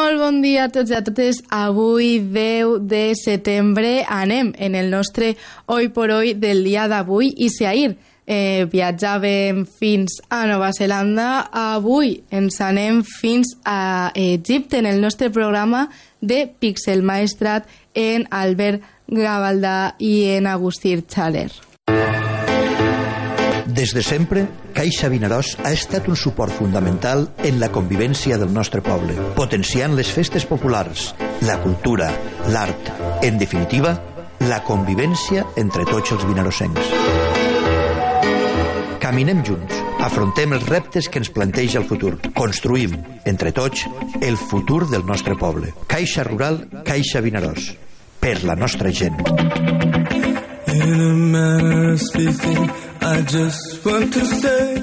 Molt bon dia a tots i a totes. Avui, 10 de setembre, anem en el nostre Hoy por Hoy del dia d'avui. I si ahir viatjàvem fins a Nova Zelanda, avui ens anem fins a Egipte en el nostre programa de Pixel Maestrat en Albert Gavaldà i en Agustí Xaler. Des de sempre, Caixa Vinaròs ha estat un suport fundamental en la convivència del nostre poble, potenciant les festes populars, la cultura, l'art, en definitiva, la convivència entre tots els vinarossencs. Caminem junts, afrontem els reptes que ens planteja el futur, construïm, entre tots, el futur del nostre poble. Caixa Rural, Caixa Vinaròs, per la nostra gent. In a manner of speaking, I just want to say.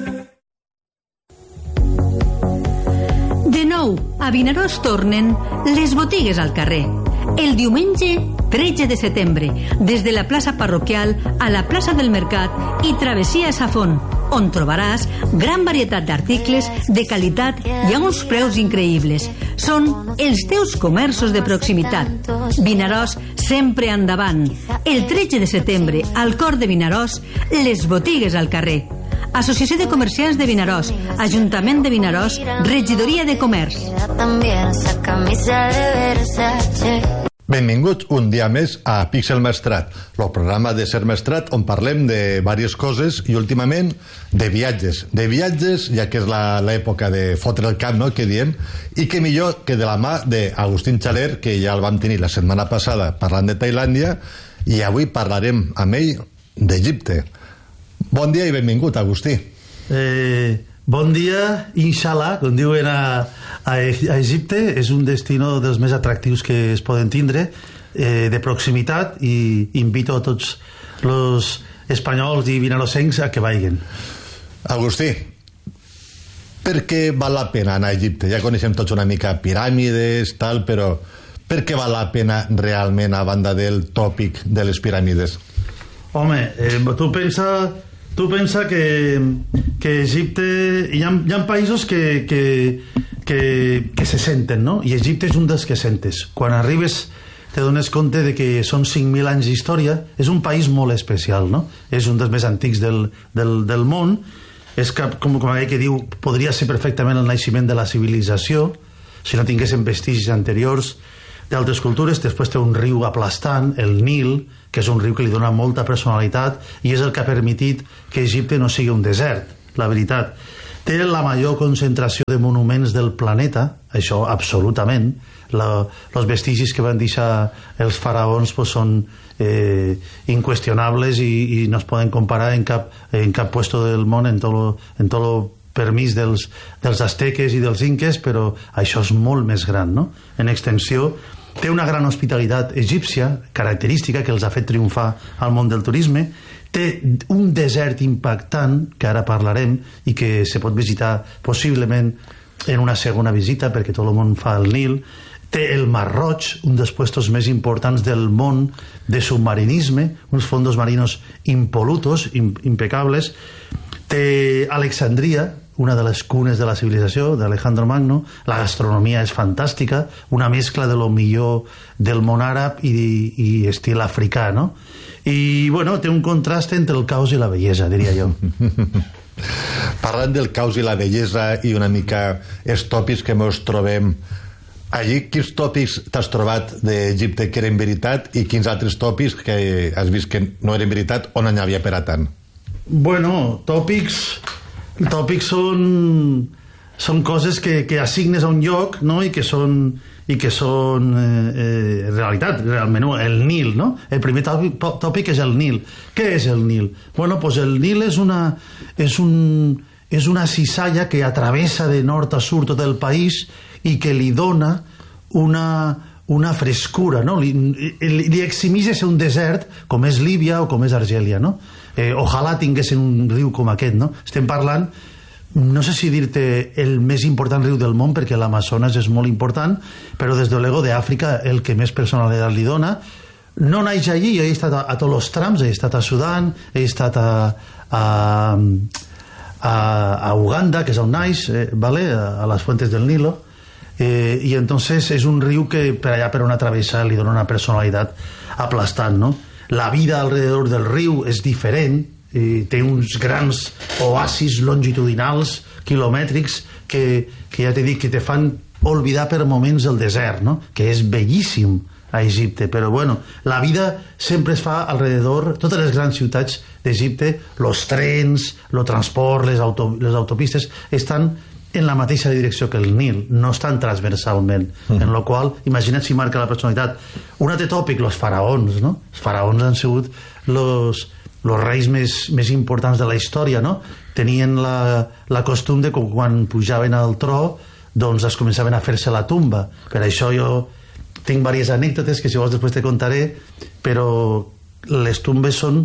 De nou, a Vinaròs tornen les botigues al carrer. El diumenge 13 de setembre, des de la plaça parroquial a la plaça del Mercat i travessia a Safon, on trobaràs gran varietat d'articles de qualitat i a uns preus increïbles. Són els teus comerços de proximitat. Vinaròs sempre endavant. El 13 de setembre, al cor de Vinaròs, les botigues al carrer. Associació de Comerciants de Vinaròs, Ajuntament de Vinaròs, Regidoria de Comerç. Benvinguts un dia més a Pixel Maestrat, el programa de Ser Maestrat on parlem de diverses coses i últimament de viatges. De viatges, ja que és l'època de fotre el camp, no?, que diem, i que millor que de la mà d'Agustín Xaler, que ja el vam tenir la setmana passada parlant de Tailàndia, i avui parlarem amb ell d'Egipte. Bon dia i benvingut, Agustí. Bon dia, inshallah, com diuen a Egipte. És un destino dels més atractius que es poden tindre, de proximitat, i invito a tots els espanyols i vinarossencs a que vagin. Agustí, per què val la pena anar a Egipte? Ja coneixem tots una mica piràmides, tal, però per què val la pena realment, a banda del tòpic de les piràmides? Home, tu pensa que Egipte... Hi ha països que se senten, no? I Egipte és un dels que sentes. Quan arribes te dones compte de que són 5.000 anys d'història. És un país molt especial, no? És un dels més antics del món. És com aquell que diu, podria ser perfectament el naixement de la civilització si no tinguessin vestigis anteriors d'altres cultures. Després té un riu aplastant, el Nil, que és un riu que li dona molta personalitat i és el que ha permitit que Egipte no sigui un desert, la veritat. Té la major concentració de monuments del planeta, això absolutament. Els vestigis que van deixar els faraons són inqüestionables i no es poden comparar en cap puesto del món, en tot el permís dels asteques i dels inques, però això és molt més gran, no? En extensió. Té una gran hospitalitat egípcia, característica que els ha fet triomfar al món del turisme. Té un desert impactant, que ara parlarem, i que se pot visitar possiblement en una segona visita, perquè tot el món fa el Nil. Té el Mar Roig, un dels puestos més importants del món de submarinisme, uns fondos marinos impolutos, impecables. Té Alexandria, una de les cunes de la civilització, d'Alejandro Magno. La gastronomia és fantàstica, una mescla de lo millor del món àrab i estil africà, no? I, bueno, té un contrast entre el caos i la bellesa, diria jo. Parlant del caos i la bellesa i una mica els tòpics que ens trobem allí, quins tòpics t'has trobat d'Egipte que eren veritat i quins altres tòpics que has vist que no eren veritat o no n'hi havia per a tant? Bueno, tòpics són coses que assignes a un lloc, no? i que són realitat, realment. El Nil, no? El primer tòpic és el Nil. Què és el Nil? Bueno, pues el Nil és una cisalla que atravessa de nord a sud tot el país i que li dona una frescura, no? Li eximeix de ser un desert com és Líbia o com és Argèlia, no? Ojalà tinguessin un riu com aquest, no? Estem parlant, no sé si dir-te el més important riu del món, perquè l'Amazones és molt important, però des de l'ego d'Àfrica el que més personalitat li dona. No naix allí, jo he estat a tots els trams, he estat a Sudan, he estat a Uganda, que és on naix, a les fuentes del Nilo. y entonces és un riu que per allà per una travessa li dona una personalitat aplastant, no? La vida alrededor del riu és diferent, té uns grans oasis longitudinals quilomètrics que ja t'he dit que te fan oblidar per moments el desert, no? Que és bellíssim a Egipte, però bueno, la vida sempre es fa alrededor, totes les grans ciutats d'Egipte, los trens, el transport, les autopistes estan en la mateixa direcció que el Nil, no estan transversalment, en la qual, imagina't si marca la personalitat. Un altre tòpic, els faraons, no? Els faraons han sigut los reis més importants de la història, no? Tenien la costum de que quan pujaven al tro doncs es començaven a fer-se la tumba. Per això jo tinc diverses anècdotes que si vols després te contaré, però les tumbes són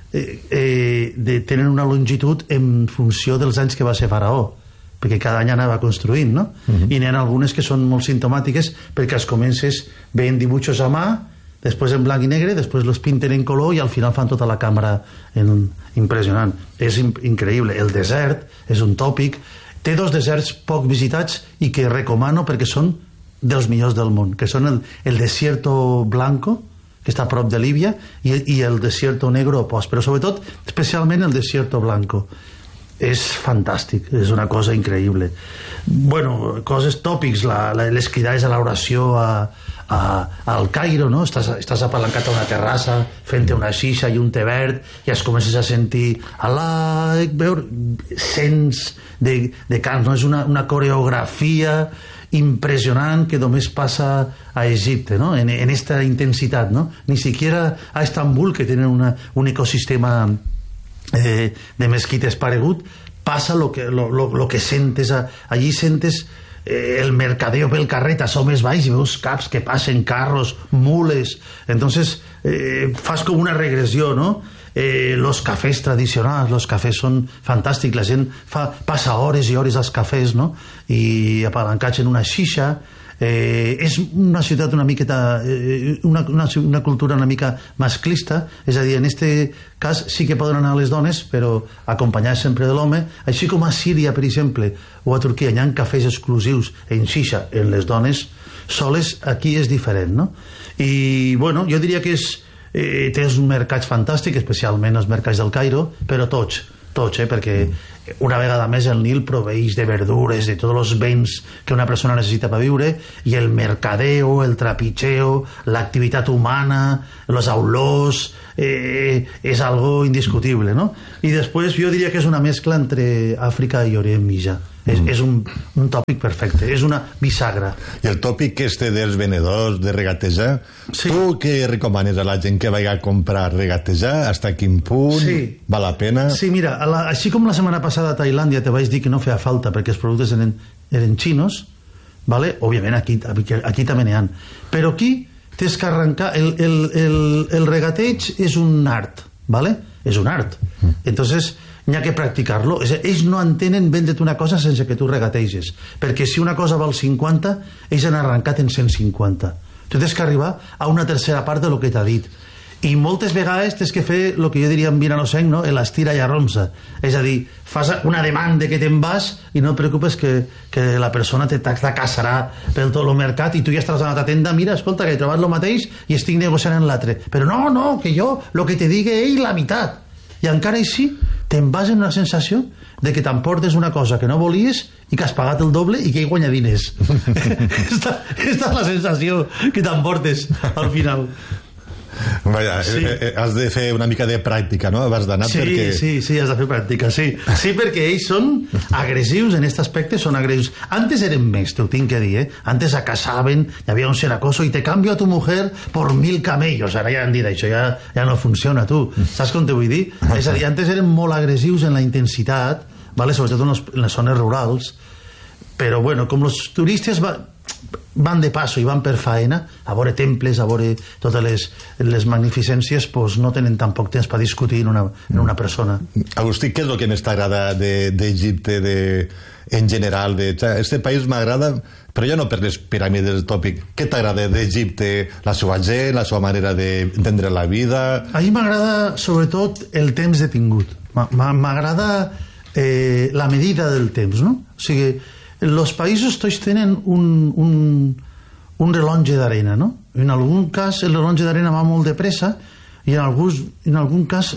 tenen una longitud en funció dels anys que va ser faraó, perquè cada any anava construint, no? I n'hi ha algunes que són molt simptomàtiques perquè els comences veient dibuixos a mà, després en blanc i negre, després los pinten en color i al final fan tota la càmera impressionant. És increïble. El desert és un tòpic. Té 2 deserts poc visitats i que recomano perquè són dels millors del món, que són el Desierto Blanco, que està a prop de Líbia, i el Desierto Negro opost, però sobretot, especialment el Desierto Blanco. És fantàstic, és una cosa increïble. Bueno, coses tòpics, les cridades a l'oració al Cairo, no? Estàs apalancat a una terrassa fent una xixa i un té verd i es comences a sentir Allah Akbar, cents de cants, no? És una coreografia impressionant que només passa a Egipte, no? En esta intensitat, no? Ni siquiera a Estambul, que tenen un ecosistema de mesquites paregut, passa lo que sentes allí. Sentes el mercadeo pel carrer, t'assomes baix i veus caps que passen, carros, mules, entonces fas com una regressió, no? Los cafès tradicionals, los cafès són fantàstics, la gent passa hores i hores als cafès, no? I apalancats en una xixa. És una ciutat una miqueta una cultura una mica masclista, és a dir, en este cas sí que poden anar les dones, però acompanyades sempre de l'home, així com a Síria, per exemple, o a Turquia hi ha cafès exclusius en xixa en les dones soles, aquí és diferent, no? I bueno, jo diria que té uns mercats fantàstics, especialment els mercats del Cairo, però tots, perquè una vegada més el Nil proveeix de verdures, de tots els béns que una persona necessita per viure, i el mercadeo, el trapitxeo, l'activitat humana, les olors, és algo indiscutible, no? I després jo diria que és una mescla entre Àfrica i Orient Mitjà. És un tòpic perfecte, és una bisagra. I el tòpic este dels venedors de regatejar, sí. Tu què recomanes a la gent que vagi a comprar regatejar? Hasta quin punt val la pena? Sí, mira, així com la setmana passada a Tailàndia te vaig dir que no feia falta perquè els productes eren xinos, ¿vale? Òbviament aquí també n'hi ha, però aquí tens que arrencar el regateig és un art, ¿vale? És un art. Entonces n'hi ha que practicar-lo. Ells no entenen vendre-te una cosa sense que tu regateges, perquè si una cosa val 50, ells han arrencat en 150. Tu tens que arribar a una tercera part de lo que t'ha dit, i moltes vegades tens que fer el que jo diria en vinanosenc, no? L'estira i arronsa, és a dir, fas una demanda que te'n vas i no et preocupes que la persona te caçarà pel tot el mercat i tu ja estàs a la tenda, mira, escolta, que he trobat el mateix i estic negociant en l'altre, però no, que jo el que te digui ell la meitat, i encara així te'n vas en una sensació de que t'emportes una cosa que no volies i que has pagat el doble i que hi guanya diners. Esta és la sensació que t'emportes al final. Vaja, sí. Has de fer una mica de pràctica, no? Abans d'anar, perquè... Sí, has de fer pràctica, sí. Sí, perquè ells són agressius en aquest aspecte, són agressius. Antes eren més, t'ho tinc que dir, Antes acasaven, hi havia un xeracoso i te cambio a tu mujer por 1000 camellos. Ara ja han dit, això ja no funciona, tu. Saps com te vull dir? És a dir, antes eren molt agressius en la intensitat, ¿vale? Sobretot en les zones rurals, però bueno, com els turistes van de passo i van per faena a veure temples, a veure totes les magnificències, pues no tenen tan poc temps per discutir en una persona. Agustí, què és el que més t'agrada d'Egipte en general? Este país m'agrada, però ja no per les piràmides del tòpic. Què t'agrada d'Egipte? La seva gent, la seva manera d'entendre la vida? A mi m'agrada sobretot el temps detingut. M'agrada la medida del temps, no? O sigui, los països tots tenen un rellotge d'arena, no? En algun cas el rellotge d'arena va molt de pressa i en algun cas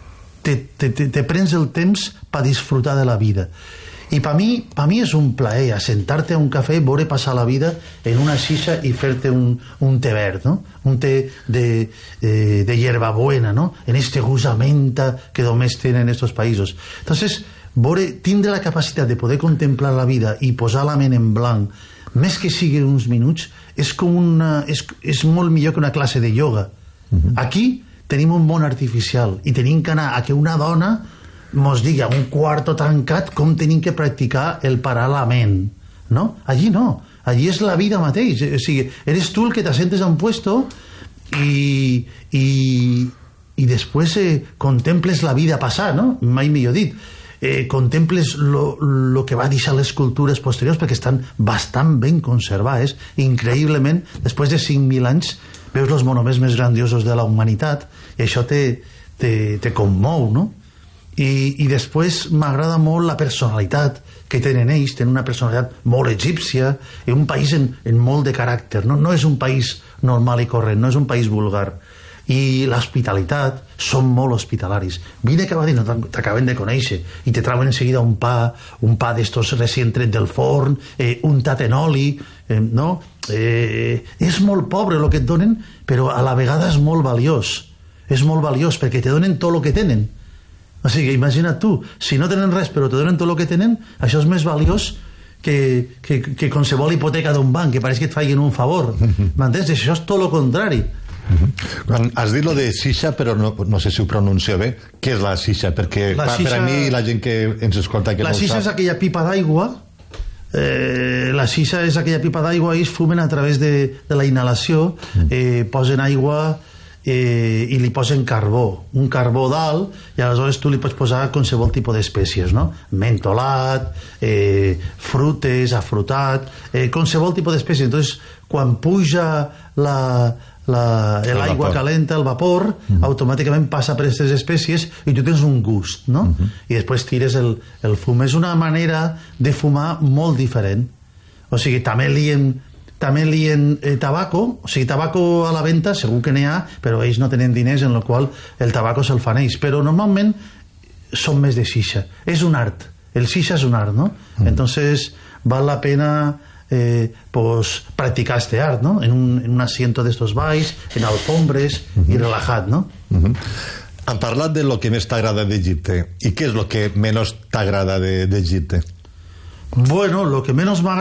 te prens el temps per disfrutar de la vida. I per mi és un plaer assentar-te a un cafè, veure passar la vida en una xixa i fer-te un té verd, no? Un té de hierbabuena, no? En este gust a menta que només tenen estos països. Entonces, tindre la capacitat de poder contemplar la vida i posar la ment en blanc, més que sigui uns minuts, és molt millor que una classe de ioga. Aquí tenim un món artificial i tenim que anar a que una dona mos digui a un quarto tancat com tenim que practicar el parar la ment, no? Allí no, allí és la vida mateix, o sigui, eres tu el que t'assentes a un puesto i després contemples la vida passar, no? Mai millor dit, contemples lo que va deixar les cultures posteriors, perquè estan bastant ben conservades, increïblement, després de 5.000 anys veus els monuments més grandiosos de la humanitat i això te commou, no? I després m'agrada molt la personalitat que tenen ells, tenen una personalitat molt egípcia, un país en molt de caràcter, no és un país normal i corrent, no és un país vulgar, i l'hospitalitat, són molt hospitalaris. Vine cap a dir, no t'acaben de conèixer i te trauen en seguida un pa d'estos recient tret del forn, untat en oli, no? És molt pobre el que et donen, però a la vegada és molt valiós perquè te donen tot el que tenen. O sigui, imagina't tu, si no tenen res però te donen tot el que tenen, això és més valiós que qualsevol hipoteca d'un banc, que pareix que et facin un favor. M'entens? Això és tot el contrari. Has dit lo de xixa, però no sé si ho pronuncio bé. Què és la xixa? Perquè per a mi la gent que ens escolta que no ho sap... La xixa és aquella pipa d'aigua. La xixa és aquella pipa d'aigua i es fumen a través de la inhalació. Posen aigua i li posen carbó, un carbó dalt, i aleshores tu li pots posar qualsevol tipus d'espècies, no? Mentolat, frutes, afrutat, qualsevol tipus d'espècies. Entonces, quan puja l'aigua calenta, el vapor, automàticament passa per aquestes espècies i tu tens un gust, no? I després tires el fum. És una manera de fumar molt diferent. O sigui, també lien tabaco, o sigui, tabaco a la venda segur que n'hi ha, però ells no tenen diners, en el qual el tabaco se'l fan ells, però normalment són més de xixa. És un art, el xixa és un art, no? Entonces val la pena practicar este art, no? En un asiento d'estos balls, en alfombres i relajat, no? Han parlat de lo que més t'agrada d'Egipte, i què és lo que menys t'agrada d'Egipte? Bueno, lo que menos m'agrada